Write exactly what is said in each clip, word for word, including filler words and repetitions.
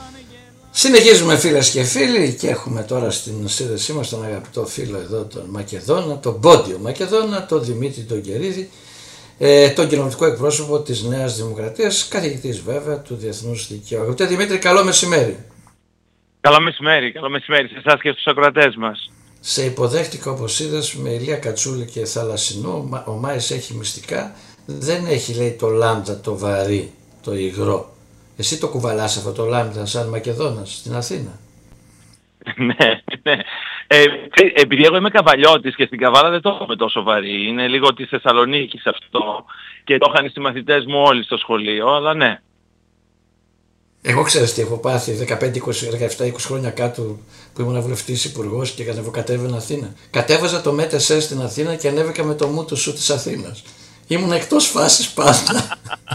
Συνεχίζουμε φίλες και φίλοι και έχουμε τώρα στην σύνδεσή μας τον αγαπητό φίλο εδώ τον Μακεδόνα, τον Πόντιο Μακεδόνα, τον Δημήτρη τον Κερίδη, ε, τον κοινοβουλευτικό εκπρόσωπο της Νέας Δημοκρατίας, καθηγητής βέβαια του Διεθνούς Δικαίου. Αγαπητέ Δημήτρη, καλό μεσημέρι. Καλό μεσημέρι, καλό μεσημέρι σε εσάς και στους ακροατές μας. Σε υποδέχτηκα όπως είδες με ηλία Κατσούλη και Θαλασσινό, ο Μάης έχει μυστικά, δεν έχει λέει το λάμδα το βαρύ, το υγρό. Εσύ το κουβαλάς αυτό το λάμδα σαν Μακεδόνας στην Αθήνα. Ναι, ναι. Ε, επειδή εγώ είμαι καβαλιώτης και στην Καβάλα δεν το έχουμε τόσο βαρύ. Είναι λίγο της Θεσσαλονίκης αυτό και το είχαν οι συμμαθητές μου όλοι στο σχολείο, αλλά ναι. Εγώ ξέρεις τι έχω πάθει δεκαπέντε, είκοσι, δεκαεπτά, είκοσι χρόνια κάτω που ήμουν βουλευτής υπουργός και κατέβαινα Αθήνα. Κατέβαζα το ΜΕΤΕΣΕ στην Αθήνα και ανέβηκα με το μου του σου της Αθήνας. Ήμουν εκτός φάσης πάντα.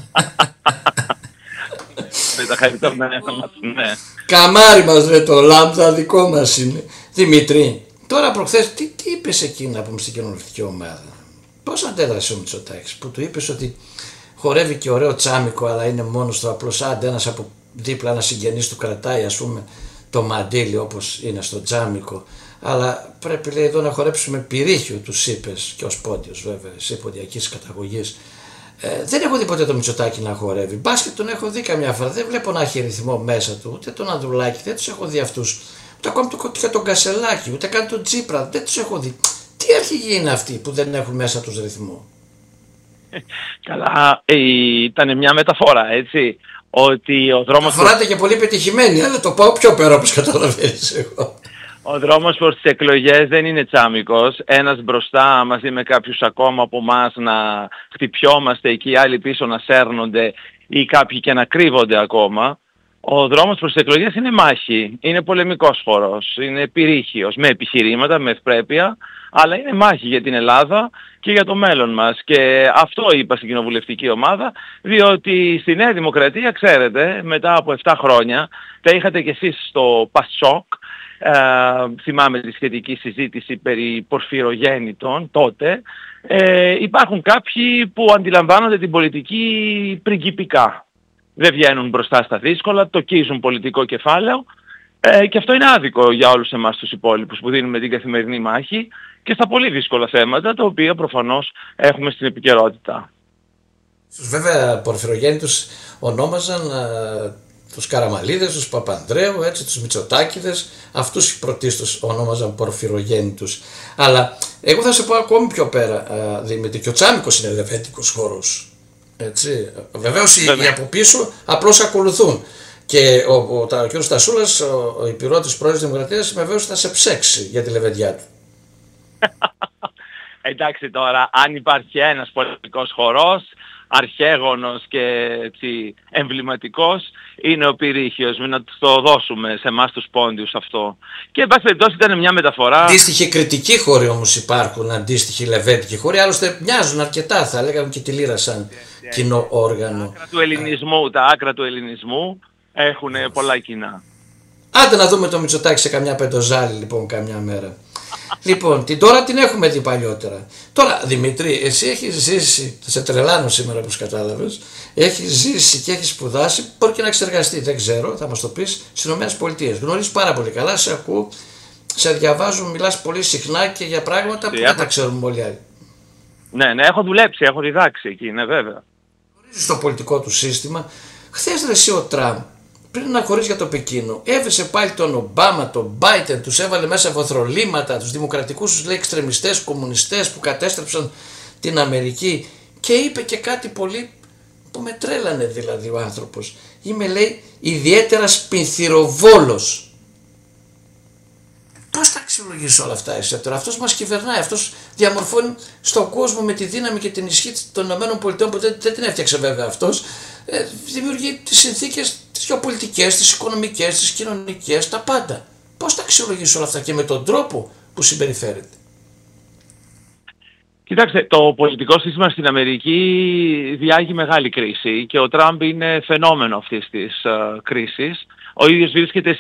Ναι. Καμάρι μας ρε το λάμδα, δικό μας είναι. Δημήτρη, τώρα προχθές τι, τι είπες εκεί να πούμε στην κοινωνική ομάδα? Πώς αντέδρασε ο Μητσοτάκης που του είπες ότι χορεύει και ωραίο τσάμικο αλλά είναι μόνος του, απλώς άντε ένας από δίπλα ένα συγγενής του κρατάει ας πούμε το μαντίλι όπως είναι στο τσάμικο, αλλά πρέπει λέει εδώ να χορέψουμε πυρίχιο, τους είπες, και ο Πόντιος βέβαια, εσύ ποντιακής καταγωγής. Ε, δεν έχω δει ποτέ το Μητσοτάκη να χορεύει. Μπάσκετ τον έχω δει καμιά φορά. Δεν βλέπω να έχει ρυθμό μέσα του. Ούτε τον Ανδρουλάκη, δεν τους έχω δει αυτούς. Ούτε ακόμη και τον Κασελάκη, ούτε καν τον Τσίπρα. Δεν τους έχω δει. Τι αρχηγοί είναι αυτοί που δεν έχουν μέσα τους ρυθμό? Καλά, ήταν μια μεταφορά, έτσι. Ότι ο δρόμος. Αφοράτε και πολύ πετυχημένη, αλλά το πάω πιο πέρα όπως καταλαβαίνεις εγώ. Ο δρόμος προς τις εκλογές δεν είναι τσάμικος. Ένας μπροστά μαζί με κάποιους ακόμα από εμάς να χτυπιόμαστε εκεί, άλλοι πίσω να σέρνονται ή κάποιοι και να κρύβονται ακόμα. Ο δρόμος προς τις εκλογές είναι μάχη. Είναι πολεμικός χώρος. Είναι πυρήχιος. Με επιχειρήματα, με ευπρέπεια. Αλλά είναι μάχη για την Ελλάδα και για το μέλλον μας. Και αυτό είπα στην κοινοβουλευτική ομάδα, διότι στη Νέα Δημοκρατία, ξέρετε, μετά από επτά χρόνια, τα είχατε κι εσείς στο Πασόκ. Ε, θυμάμαι τη σχετική συζήτηση περί πορφυρογέννητων τότε. Ε, υπάρχουν κάποιοι που αντιλαμβάνονται την πολιτική πριγκιπικά. Δεν βγαίνουν μπροστά στα δύσκολα, τοκίζουν πολιτικό κεφάλαιο ε, και αυτό είναι άδικο για όλους εμάς τους υπόλοιπους που δίνουμε την καθημερινή μάχη και στα πολύ δύσκολα θέματα τα οποία προφανώς έχουμε στην επικαιρότητα. Βέβαια πορφυρογέννητους ονόμαζαν ε, τους Καραμαλίδες, τους Παπανδρέου, έτσι, τους Μητσοτάκηδες, αυτούς πρωτίστως ονόμαζαν πορφυρογέννητους. Αλλά εγώ θα σε πω ακόμη πιο πέρα, α, Δημήτρη, και ο Τσάμικος είναι ελευθερικός χώρος. Έτσι. Βεβαίως οι, οι από πίσω απλώς ακολουθούν. Και ο, ο, ο, ο κ. Στασούλας, ο, ο υπηρώτης πρόεδρος της Δημοκρατίας, βεβαίως θα σε ψέξει για τη λεβεντιά του. Εντάξει τώρα, αν υπάρχει ένας πολιτικός χορός, αρχαίγονος και έτσι, εμβληματικός, είναι ο πυρήχιος. Μην να το δώσουμε σε εμάς τους πόντιους αυτό. Και εν πάση περιπτώσει ήταν μια μεταφορά. Αντίστοιχοι κριτικοί χώροι όμως υπάρχουν, αντίστοιχοι λεβέντικοι χώροι, άλλωστε μοιάζουν αρκετά, θα λέγαμε και τη λύρα σαν yeah, κοινό yeah. όργανο. Τα άκρα του ελληνισμού, τα άκρα του ελληνισμού έχουν yeah. πολλά κοινά. Άντε να δούμε το Μητσοτάκη σε καμιά πεντοζάλη λοιπόν καμιά μέρα. Λοιπόν, την τώρα την έχουμε δει παλιότερα. Τώρα, Δημήτρη, εσύ έχεις ζήσει, σε τρελάνω σήμερα όπως κατάλαβες, έχεις ζήσει και έχεις σπουδάσει, μπορεί και να έχεις εργαστεί, δεν ξέρω, θα μας το πεις, στις Ηνωμένες Πολιτείες. Γνωρίζεις πάρα πολύ καλά, σε ακούω, σε διαβάζω, μιλάς πολύ συχνά και για πράγματα που δεν τα ξέρουμε όλοι άλλοι. Ναι, ναι, έχω δουλέψει, έχω διδάξει εκεί, είναι βέβαια. Γνωρίζεις το πολιτικό του σύστημα. Χθες ρε εσύ ο Τραμπ, πριν να χωρίσει για το Πεκίνο, έβρισε πάλι τον Ομπάμα, τον Μπάιντεν, τους έβαλε μέσα βοθρολίματα, τους δημοκρατικούς τους λέει εξτρεμιστές, κομμουνιστές που κατέστρεψαν την Αμερική και είπε και κάτι πολύ που με τρέλανε δηλαδή ο άνθρωπος. Είμαι λέει ιδιαίτερα σπινθυροβόλος. Πώς τα αξιολογείς όλα αυτά εσύ τώρα? Αυτός μας κυβερνάει, αυτός διαμορφώνει στον κόσμο με τη δύναμη και την ισχύ των ΗΠΑ που δεν, δεν την έφτιαξε βέβαια αυτός. Ε, δημιουργεί τις συνθήκες, τις γεωπολιτικές, τις οικονομικές, τις κοινωνικές, τα πάντα. Πώς τα αξιολογείς όλα αυτά και με τον τρόπο που συμπεριφέρεται? Κοιτάξτε, το πολιτικό σύστημα στην Αμερική διάγει μεγάλη κρίση και ο Τραμπ είναι φαινόμενο αυτής της uh, κρίσης. Ο ίδιος βρίσκεται